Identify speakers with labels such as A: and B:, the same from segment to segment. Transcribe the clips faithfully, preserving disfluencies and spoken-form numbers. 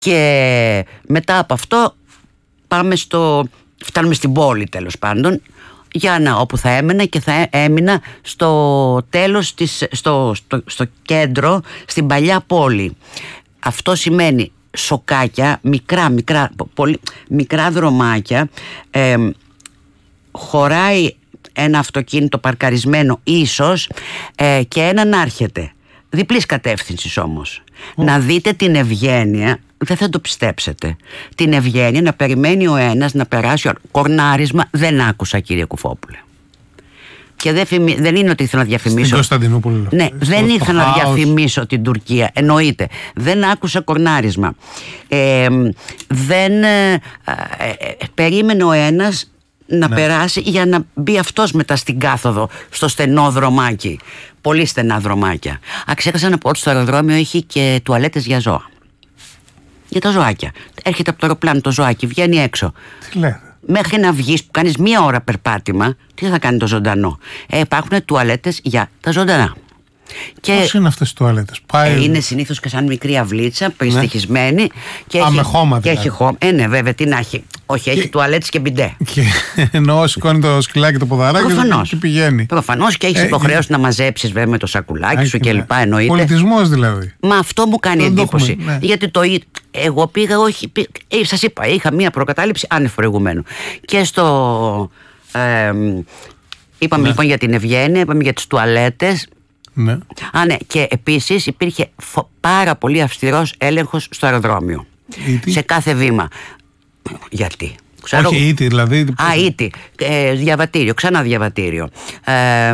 A: Και μετά από αυτό πάμε στο, φτάνουμε στην πόλη τέλος πάντων, για να, όπου θα έμενα και θα έμεινα στο τέλος της, στο, στο, στο κέντρο, στην παλιά πόλη. Αυτό σημαίνει σοκάκια, μικρά, μικρά, πολύ, μικρά δρομάκια, ε, χωράει ένα αυτοκίνητο παρκαρισμένο ίσως ε, και ένα να έρχεται. Διπλής κατεύθυνσης όμως. Mm. Να δείτε την ευγένεια, δεν θα το πιστέψετε. Την ευγένεια να περιμένει ο ένας να περάσει κορνάρισμα. Δεν άκουσα, κύριε Κουφόπουλε. Και δεν, φημι... δεν είναι ότι ήθελα να διαφημίσω.
B: Στην Κωνσταντινούπολη.
A: Ναι, δεν ήθελα να διαφημίσω την Τουρκία. Εννοείται. Δεν άκουσα κορνάρισμα. Ε, δεν ε, ε, ε, περίμενε ο ένας να ναι. περάσει για να μπει αυτός μετά στην κάθοδο, στο στενό δρομάκι. Πολύ στενά δρομάκια. Α, ξέχασα να πω ότι στο αεροδρόμιο έχει και τουαλέτες για ζώα. Για τα ζωάκια. Έρχεται από το αεροπλάνο το ζωάκι, βγαίνει έξω.
B: Τι λέτε.
A: Μέχρι να βγεις που κάνεις μία ώρα περπάτημα, τι θα κάνει το ζωντανό. Ε, υπάρχουν τουαλέτες για τα ζωντανά.
B: Πώς είναι αυτές οι τουαλέτες? Πάει...
A: Ε, είναι συνήθως και σαν μικρή αυλίτσα, περιστοιχισμένη. Και
B: Α,
A: έχει,
B: με χώμα
A: και
B: δηλαδή.
A: έχει χώμα. Ε, ναι, βέβαια, τι να έχει. Όχι, έχει
B: και...
A: τουαλέτες και μπιντέ.
B: Και εννοώ, σηκώνει το σκυλάκι το ποδαράκι
A: Προφανώς.
B: Και πηγαίνει.
A: Προφανώς και έχει ε, υποχρέωση ε... να μαζέψεις βέβαια με το σακουλάκι σου
B: ναι.
A: κλπ. Εννοείται.
B: Πολιτισμός δηλαδή.
A: Μα αυτό μου κάνει
B: δεν
A: εντύπωση.
B: Το έχουμε, ναι.
A: Γιατί το. Εγώ πήγα, όχι. Πήγα, ε, σας είπα, είχα μία προκατάληψη άνευ προηγουμένου. Και στο. Ε, είπαμε ναι. λοιπόν για την ευγένεια, είπαμε για τις τουαλέτες.
B: Ναι.
A: Α, ναι, και επίσης υπήρχε φο- πάρα πολύ αυστηρός έλεγχος στο αεροδρόμιο.
B: Ήτι.
A: Σε κάθε βήμα. Γιατί? Ξέρω...
B: Όχι, ήτι, δηλαδή.
A: Α, ήτι. Ε, διαβατήριο, ξανά διαβατήριο. Ε,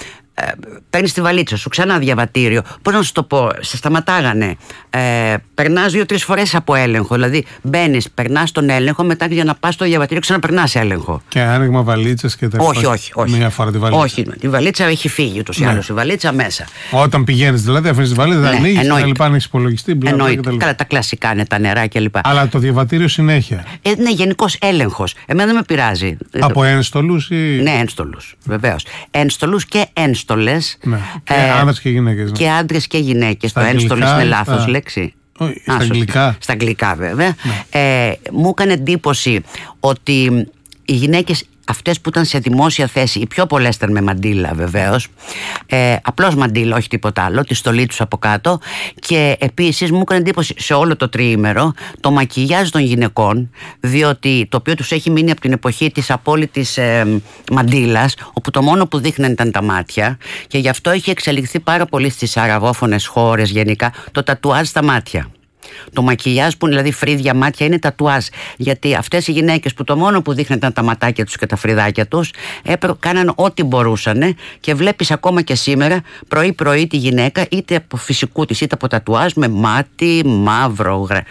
A: ε, παίρνεις τη βαλίτσα σου, ξανά διαβατήριο. Πώς να σου το πω, σε σταματάγανε. Ε, περνάς δύο-τρεις φορές από έλεγχο. Δηλαδή μπαίνεις, περνάς τον έλεγχο, μετά για να πας στο διαβατήριο ξαναπερνάς έλεγχο.
B: Και άνοιγμα βαλίτσες και τα
A: όχι, όχι, όχι.
B: Μία φορά τη βαλίτσα.
A: Όχι, τη βαλίτσα έχει φύγει ούτως ή άλλως. Η βαλίτσα μέσα.
B: Όταν πηγαίνεις δηλαδή, αφήνεις τη βαλίτσα, δεν ανοίγεις, τα λοιπά, αν έχεις υπολογιστή.
A: Εννοείται. Καλά, τα κλασικά είναι τα νερά κλπ.
B: Αλλά το διαβατήριο συνέχεια.
A: Ε, ναι, γενικός έλεγχος. Εμένα δεν με πειράζει.
B: Από ένστολους ή.
A: Ναι, ένστολους, βεβαίως. Ένστολους και ένστολες.
B: Ναι. Και
A: ε,
B: άντρες και γυναίκες. Ναι.
A: Και άντρες και γυναίκες. Το ένστολες είναι λάθος λέξη.
B: Όχι, στα αγγλικά.
A: Στα αγγλικά βέβαια.
B: Ναι.
A: Ε, μου έκανε εντύπωση ότι οι γυναίκες αυτές που ήταν σε δημόσια θέση, οι πιο πολλές ήταν με μαντίλα βεβαίως, ε, απλώς μαντίλα, όχι τίποτα άλλο, τη στολή τους από κάτω. Και επίσης μου έκανε εντύπωση σε όλο το τριήμερο το μακιγιάζ των γυναικών, διότι το οποίο τους έχει μείνει από την εποχή της απόλυτης ε, μαντίλας, όπου το μόνο που δείχναν ήταν τα μάτια, και γι' αυτό έχει εξελιχθεί πάρα πολύ στις αραβόφωνες χώρες γενικά το τατουάζ στα μάτια. Το μακιγιάζ που είναι δηλαδή φρύδια μάτια είναι τατουάζ. Γιατί αυτές οι γυναίκες που το μόνο που δείχναν ήταν τα ματάκια τους και τα φρυδάκια τους, έπρεπε, κάναν ό,τι μπορούσαν, και βλέπεις ακόμα και σήμερα πρωί-πρωί τη γυναίκα, είτε από φυσικού της είτε από τατουάζ, με μάτι, μαύρο, γρα,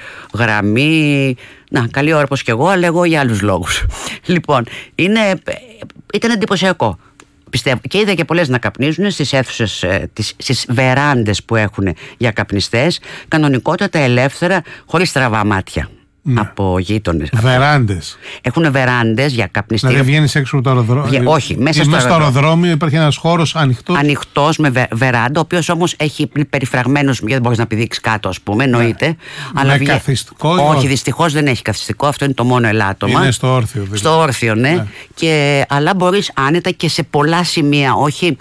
A: γραμμή. Να, καλή ώρα πως και εγώ, αλλά εγώ για άλλους λόγους. Λοιπόν, είναι, ήταν εντυπωσιακό. Πιστεύω. Και είδα και πολλές να καπνίζουν στις αίθουσες, στις βεράντες που έχουν για καπνιστές, κανονικότατα, ελεύθερα, χωρίς στραβά μάτια. Ναι. Από γείτονες.
B: Βεράντες.
A: Έχουν βεράντες για καπνιστήρια.
B: Δηλαδή βγαίνεις έξω από το αεροδρόμιο.
A: Βγα... Όχι, μέσα στο,
B: μέσα στο αεροδρόμιο υπάρχει ένας χώρος ανοιχτός.
A: Ανοιχτός με βε... βεράντα, ο οποίος όμως έχει περιφραγμένους, γιατί δεν μπορείς να πηδήξεις κάτω, ας πούμε, εννοείται.
B: Ναι.
A: Αλλά
B: με
A: βγα...
B: καθιστικό.
A: Όχι, όχι, δυστυχώς δεν έχει καθιστικό, αυτό είναι το μόνο ελάττωμα.
B: Είναι στο όρθιο. Δηλαδή.
A: Στο όρθιο, ναι. ναι. Και... Αλλά μπορείς άνετα και σε πολλά σημεία, όχι.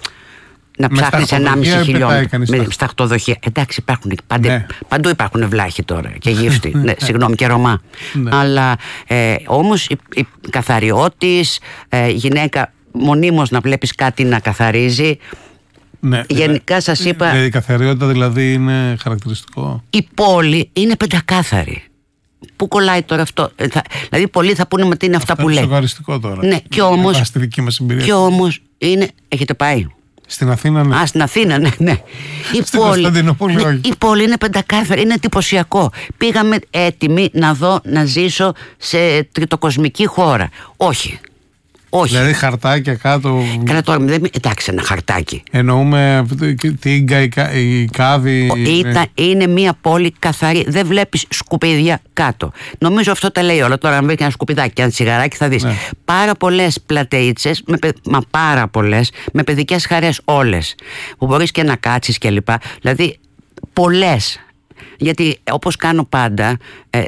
A: Να ψάχνεις ενάμιση χιλιόμετρο με σταχτοδοχεία. Εντάξει, υπάρχουν, πάντα, ναι. παντού υπάρχουν βλάχοι τώρα και γύφτοι. Ναι, συγγνώμη, και Ρωμά. Ναι. Αλλά ε, όμως η, η καθαριώτης, ε, γυναίκα, μονίμως να βλέπεις κάτι να καθαρίζει.
B: Ναι,
A: γενικά ναι. σας είπα.
B: Η καθαριότητα δηλαδή είναι χαρακτηριστικό.
A: Η πόλη είναι πεντακάθαρη. Πού κολλάει τώρα αυτό? Θα, δηλαδή πολλοί θα πούνε ότι είναι αυτά
B: αυτό
A: που λέει.
B: Είναι σοβαριστικό τώρα.
A: Ναι, και όμως,
B: στη δική μας εμπειρία.
A: Και όμως είναι. Έχετε πάει?
B: Στην Αθήνα, ναι.
A: Α, στην Αθήνα, ναι, ναι. Η
B: στην
A: πόλη,
B: Κωνσταντινούπολη,
A: ναι,
B: όχι.
A: Η πόλη είναι πεντακάθαρη, είναι εντυπωσιακό. Πήγαμε έτοιμοι να δω, να ζήσω σε τριτοκοσμική χώρα. Όχι. Όχι.
B: Δηλαδή χαρτάκια κάτω.
A: Καλά τώρα, δεν... εντάξει, ένα χαρτάκι.
B: Εννοούμε την η Κάβη.
A: Ήταν, είναι μια πόλη καθαρή. Δεν βλέπεις σκουπίδια κάτω. Νομίζω αυτό τα λέει όλα. Τώρα, αν βρει ένα σκουπιδάκι, ένα τσιγαράκι, θα δεις. Ναι. Πάρα πολλές πλατεΐτσες, με, μα πάρα πολλές, με παιδικές χαρές όλες. Που μπορείς και να κάτσεις κλπ. Δηλαδή, πολλές. γιατί όπως κάνω πάντα, ε,